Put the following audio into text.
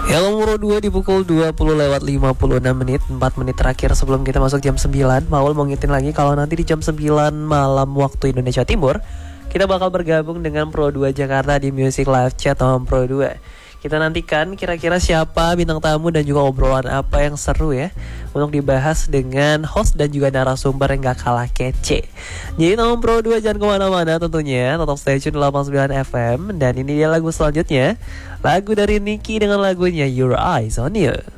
Ya nomor 2 di pukul 20:56, 4 menit terakhir sebelum kita masuk jam 9. Maul mau ngingetin lagi kalau nanti di jam 9 malam waktu Indonesia Timur kita bakal bergabung dengan Pro 2 Jakarta di Music Live Chat on Pro 2. Kita nantikan kira-kira siapa bintang tamu dan juga obrolan apa yang seru ya untuk dibahas dengan host dan juga narasumber yang gak kalah kece. Jadi nomor Pro 2 jangan kemana-mana tentunya, tetap stay tune 89 FM. Dan ini dia lagu selanjutnya, lagu dari Nicky dengan lagunya Your Eyes on You.